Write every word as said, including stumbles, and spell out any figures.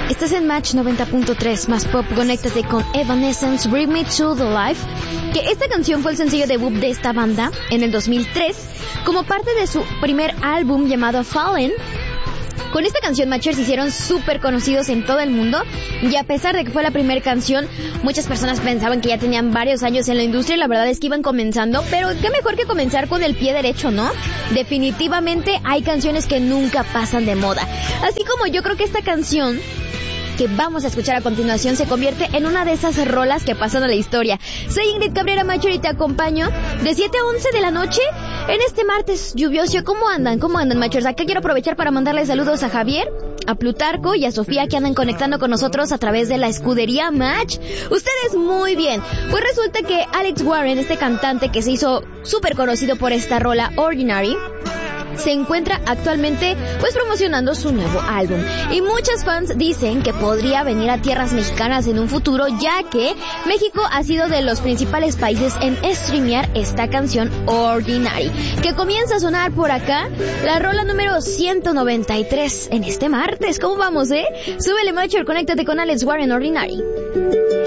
Estás en Match noventa punto tres, más pop, conéctate con Evanescence, Bring Me to the Life, que esta canción fue el sencillo debut de esta banda en el dos mil tres, como parte de su primer álbum llamado Fallen. Con esta canción, Matchers se hicieron súper conocidos en todo el mundo, y a pesar de que fue la primera canción, muchas personas pensaban que ya tenían varios años en la industria, y la verdad es que iban comenzando, pero qué mejor que comenzar con el pie derecho, ¿no? Definitivamente hay canciones que nunca pasan de moda, así como yo creo que esta canción que vamos a escuchar a continuación se convierte en una de esas rolas que pasan a la historia. Soy Ingrid Cabrera Matcher y te acompaño de siete a once de la noche en este martes lluvioso. ¿Cómo andan? ¿Cómo andan, Matchers? Acá quiero aprovechar para mandarle saludos a Javier, a Plutarco y a Sofía, que andan conectando con nosotros a través de la escudería Match. Ustedes muy bien. Pues resulta que Alex Warren, este cantante que se hizo súper conocido por esta rola Ordinary, se encuentra actualmente pues promocionando su nuevo álbum, y muchos fans dicen que podría venir a tierras mexicanas en un futuro, ya que México ha sido de los principales países en streamear esta canción Ordinary, que comienza a sonar por acá, la rola número ciento noventa y tres en este martes. ¿Cómo vamos, eh? Súbele, Matcher, conéctate con Alex Warren, Ordinary.